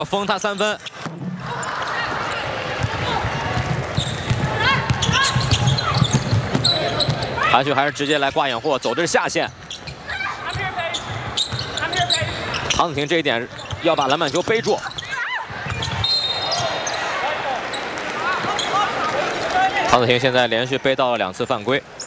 封他3分。韩旭还是直接来挂掩护，走的是下线。唐子婷这一点要把篮板球背住。唐子婷现在连续背到了2次犯规。